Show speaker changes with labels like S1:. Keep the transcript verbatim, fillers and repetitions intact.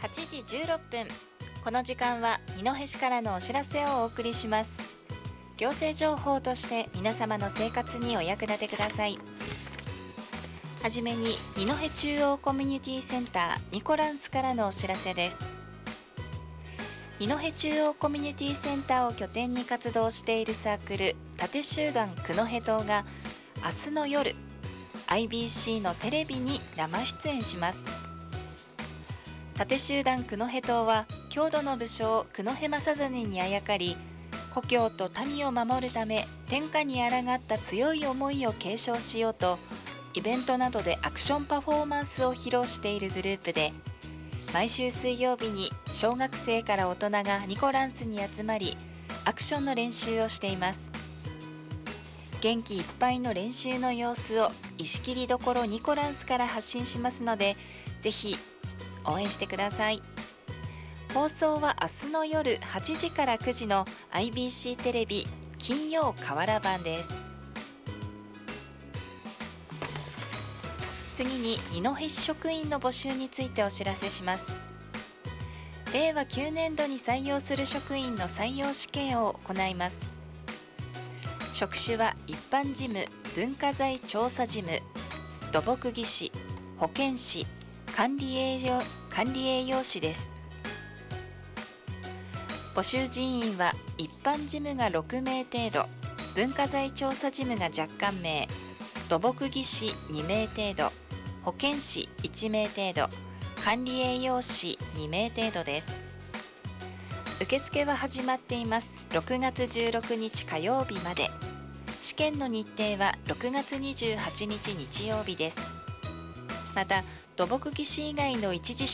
S1: はちじじゅうろっぷん、この時間は二戸市からのお知らせをお送りします。行政情報として皆様の生活にお役立てください。はじめに二戸中央コミュニティセンターニコランスからのお知らせです。二戸中央コミュニティセンターを拠点に活動しているサークル盾集団くのへ島が明日の夜 アイビーシー のテレビに生出演します。盾集団くのへ島は郷土の武将九戸正実にあやかり、故郷と民を守るため天下に抗った強い思いを継承しようと、イベントなどでアクションパフォーマンスを披露しているグループで、毎週水曜日に小学生から大人がニコランスに集まりアクションの練習をしています。元気いっぱいの練習の様子を石切りどころニコランスから発信しますので、ぜひ応援してください。放送は明日の夜はちじからくじの アイビーシー テレビ金曜河原版です。次に二戸市職員の募集についてお知らせします。れいわきゅうねんどに採用する職員の採用試験を行います。職種は一般事務、文化財調査事務、土木技師、保健師、管理栄養、管理栄養士です。募集人員は一般事務がろくめい程度、文化財調査事務が若干名、土木技師にめい程度、保健師いちめい程度、管理栄養士にめい程度です。受付は始まっています。ろくがつじゅうろくにち火曜日まで。試験の日程はろくがつにじゅうはちにち日曜日です。また土木技師以外の一次